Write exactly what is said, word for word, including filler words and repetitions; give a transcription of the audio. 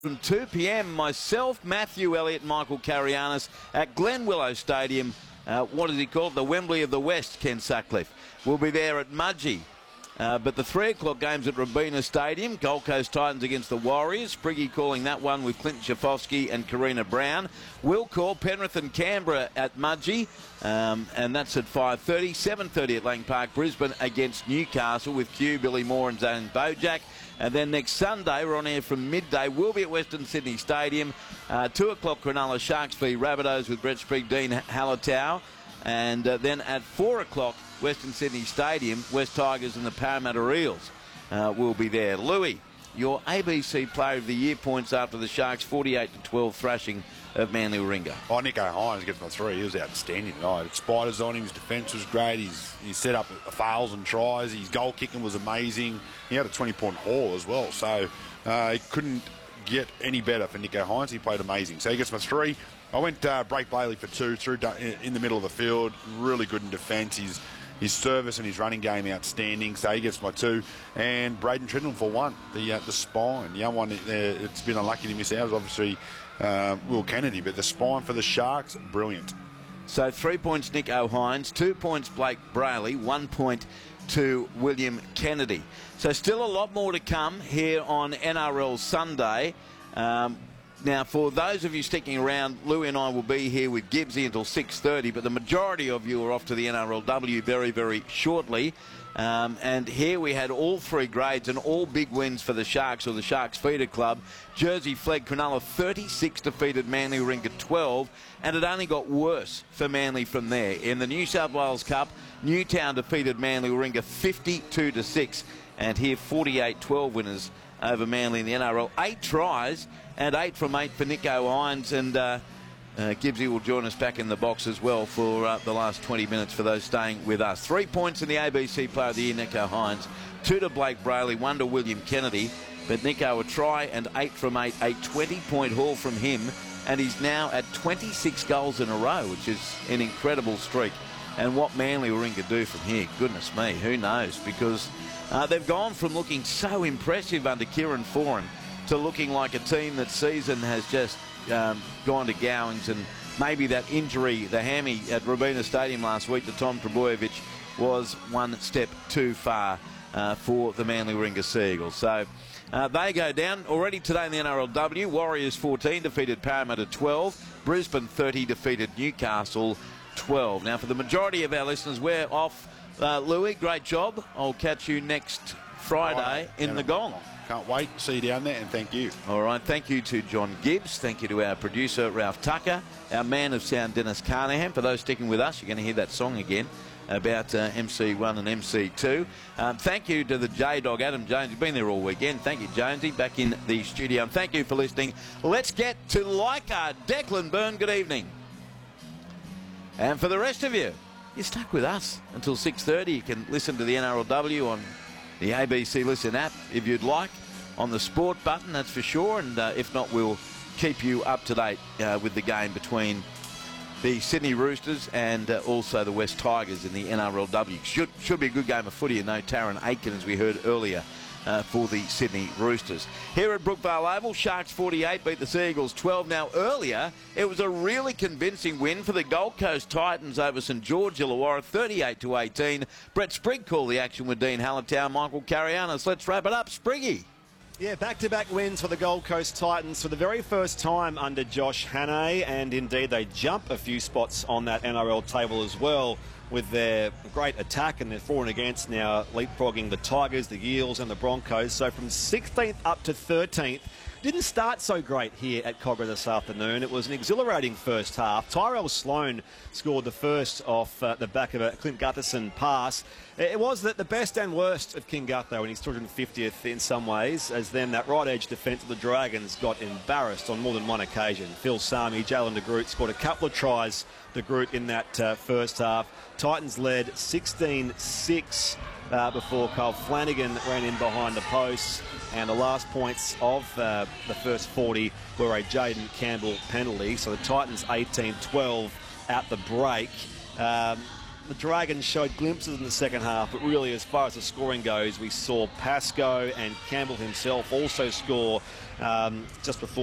From two p m, myself, Matthew Elliott, Michael Carianis at Glen Willow Stadium. Uh, what is he called? The Wembley of the West, Ken Sutcliffe. We'll be there at Mudgee. Uh, but the three o'clock game's at Robina Stadium. Gold Coast Titans against the Warriors. Spriggy calling that one with Clint Schafowski and Karina Brown. We'll call Penrith and Canberra at Mudgee. Um, and that's at five thirty. seven thirty at Lang Park, Brisbane against Newcastle with Q, Billy Moore and Zane Bojack. And then next Sunday, we're on air from midday. We'll be at Western Sydney Stadium. Uh, two o'clock, Cronulla Sharks v Rabbitohs with Brett Sprigg, Dean Hallertau. And uh, then at four o'clock, Western Sydney Stadium, West Tigers and the Parramatta Eels uh, will be there. Louis, your A B C Player of the Year points after the Sharks' forty-eight to twelve thrashing of Manly Warringah. Oh, Nicho Hynes gets my three. He was outstanding tonight. Spiders on him. His defence was great. He's he set up fails and tries. His goal kicking was amazing. He had a twenty-point haul as well. So uh, he couldn't get any better for Nicho Hynes. He played amazing. So he gets my three. I went uh, Blake Bailey for two, through in the middle of the field. Really good in defence. He's His service and his running game outstanding, so he gets my two. And Braden Trindle for one, the uh, the spine. The other one, uh, it's been unlucky to miss out, is obviously uh, Will Kennedy, but the spine for the Sharks, brilliant. So three points Nicho Hynes, two points Blake Brayley, one point to William Kennedy. So still a lot more to come here on N R L Sunday. Um, Now, for those of you sticking around, Louis and I will be here with Gibbsy until six thirty, but the majority of you are off to the N R L W very, very shortly. Um, and here we had all three grades and all big wins for the Sharks, or the Sharks Feeder Club. Jersey Flegg Cronulla thirty-six defeated Manly Warringah twelve, and it only got worse for Manly from there. In the New South Wales Cup, Newtown defeated Manly Warringah fifty-two to six, and here forty-eight twelve winners over Manly in the N R L. Eight tries and eight from eight for Nicho Hynes, and uh, uh, Gibbsy will join us back in the box as well for uh, the last twenty minutes for those staying with us. Three points in the A B C Player of the Year, Nicho Hynes. Two to Blake Brayley, one to William Kennedy. But Nicho a try and eight from eight, a twenty-point haul from him, and he's now at twenty-six goals in a row, which is an incredible streak. And what Manly Warringah do from here, goodness me, who knows? Because uh, they've gone from looking so impressive under Kieran Foran to looking like a team that season has just um, gone to gowings, and maybe that injury, the hammy at Robina Stadium last week to Tom Trbojevic, was one step too far uh, for the Manly Warringah Sea Eagles. So uh, they go down. Already today in the N R L W, Warriors fourteen defeated Parramatta twelve, Brisbane thirty defeated Newcastle twelve. Now, for the majority of our listeners, we're off. Uh, Louis, great job. I'll catch you next Friday in the Gong. Can't wait. See you down there, and thank you. All right. Thank you to John Gibbs. Thank you to our producer, Ralph Tucker. Our man of sound, Dennis Carnahan. For those sticking with us, you're going to hear that song again about uh, M C one and M C two. Um, thank you to the J-Dog, Adam Jones. You've been there all weekend. Thank you, Jonesy, back in the studio. And thank you for listening. Let's get to Leichhardt. Declan Byrne, good evening. And for the rest of you, you're stuck with us until six thirty. You can listen to the N R L W on the A B C Listen app if you'd like, on the sport button, that's for sure. And uh, if not, we'll keep you up to date uh, with the game between the Sydney Roosters and uh, also the West Tigers in the N R L W. Should, should be a good game of footy, and no Taron Aitken, as we heard earlier, uh, for the Sydney Roosters. Here at Brookvale Oval, Sharks forty-eight beat the Sea Eagles twelve. Now, earlier, it was a really convincing win for the Gold Coast Titans over St George Illawarra, thirty-eight to eighteen. Brett Sprigg called the action with Dean Hallertau, Michael Carianis. Let's wrap it up. Spriggy. Yeah, back-to-back wins for the Gold Coast Titans for the very first time under Josh Hannay, and indeed they jump a few spots on that N R L table as well with their great attack and their for and against now leapfrogging the Tigers, the Eels and the Broncos. So from sixteenth up to thirteenth. Didn't start so great here at Cogra this afternoon. It was an exhilarating first half. Tyrell Sloan scored the first off uh, the back of a Clint Gutherson pass. It was the, the best and worst of King Gutho in his two hundred fiftieth in some ways, as then that right edge defence of the Dragons got embarrassed on more than one occasion. Phil Sami, Jalen de Groot scored a couple of tries, de Groot, in that uh, first half. Titans led sixteen six uh, before Kyle Flanagan ran in behind the posts. And the last points of uh, the first forty were a Jaden Campbell penalty. So the Titans eighteen twelve at the break. Um, the Dragons showed glimpses in the second half, but really, as far as the scoring goes, we saw Pascoe and Campbell himself also score um, just before